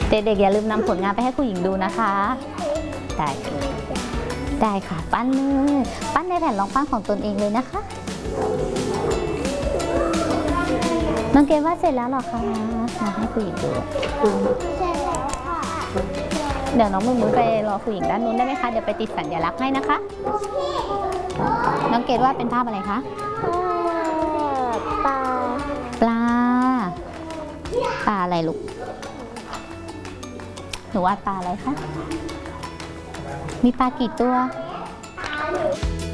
เด็กๆอย่าลืมนำผลงานไปให้ครูหญิงดูนะคะได้ได้ค่ะปั้นเลยปั้นในแผ่นรองปั้นของตนเองเลยนะคะน้องเกดว่าเสร็จแล้วหรอคะมาให้ครูหญิงดูเสร็จแล้วค่ะเดี๋ยวน้องมือไปรอครูหญิงด้านนู้นได้ไหมคะเดี๋ยวไปติดสัญลักษณ์ให้นะคะน้องเกดว่าเป็นภาพอะไรคะปลาปลาอะไรลูกหนูวาดปลาอะไรคะมีปลากี่ตัว